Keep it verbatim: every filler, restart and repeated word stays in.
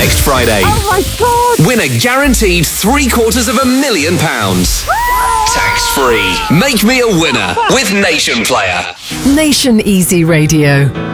next Friday. Oh my God! Win a guaranteed three quarters of a million pounds. Tax-free. Make me a winner with Nation Player. Nation Easy Radio.